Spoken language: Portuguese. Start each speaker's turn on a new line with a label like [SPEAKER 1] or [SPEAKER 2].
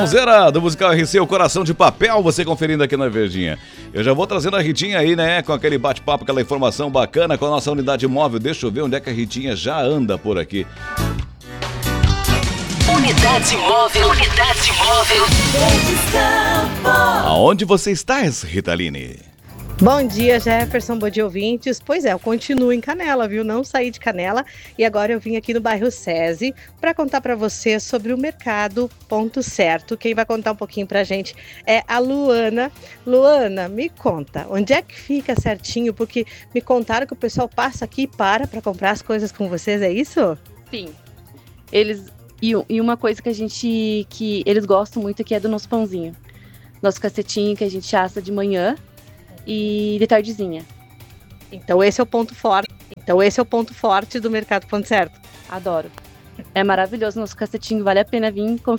[SPEAKER 1] Sonzeira do musical RC, o Coração de Papel, você conferindo aqui na Verdinha. Eu já vou trazendo a Ritinha aí, né, com aquele bate-papo, aquela informação bacana com a nossa unidade móvel. Deixa eu ver onde é que a Ritinha já anda por aqui.
[SPEAKER 2] Unidade móvel.
[SPEAKER 1] Aonde você está, Ritaline?
[SPEAKER 3] Bom dia, Jefferson, bom dia, ouvintes. Pois é, eu continuo em Canela, viu? Não saí de Canela e agora eu vim aqui no bairro SESI para contar para você sobre o mercado Ponto Certo. Quem vai contar um pouquinho pra gente é a Luana. Luana, me conta, onde é que fica certinho? Porque me contaram que o pessoal passa aqui e para comprar as coisas com vocês, é isso?
[SPEAKER 4] Sim. E uma coisa que eles gostam muito aqui é do nosso pãozinho. Nosso cacetinho que a gente assa de manhã e de tardezinha.
[SPEAKER 3] Então esse é o ponto forte do mercado Ponto Certo.
[SPEAKER 4] Adoro. É maravilhoso nosso cacetinho, vale a pena vir